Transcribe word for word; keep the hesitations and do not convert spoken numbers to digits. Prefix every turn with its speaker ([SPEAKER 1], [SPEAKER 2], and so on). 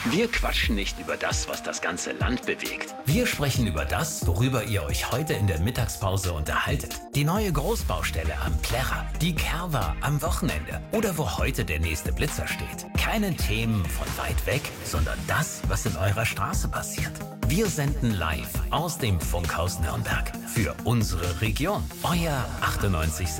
[SPEAKER 1] Wir quatschen nicht über das, was das ganze Land bewegt.
[SPEAKER 2] Wir sprechen über das, worüber ihr euch heute in der Mittagspause unterhaltet. Die neue Großbaustelle am Plärrer, die Kerwa am Wochenende oder wo heute der nächste Blitzer steht. Keine Themen von weit weg, sondern das, was in eurer Straße passiert. Wir senden live aus dem Funkhaus Nürnberg für unsere Region. Euer achtundneunzig Komma